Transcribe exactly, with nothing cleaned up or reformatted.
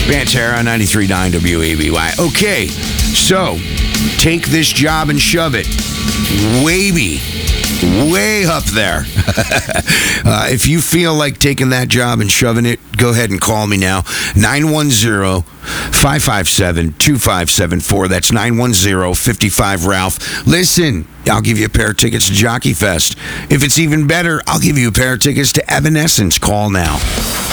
Pantera, ninety-three point nine W A B Y. Okay, so take this job and shove it. Wavy. Way up there. uh, if you feel like taking that job and shoving it, go ahead and call me now. nine one zero, five five seven, two five seven four. That's nine one zero, five five, Ralph. Listen, I'll give you a pair of tickets to Jockey Fest. If it's even better, I'll give you a pair of tickets to Evanescence. Call now.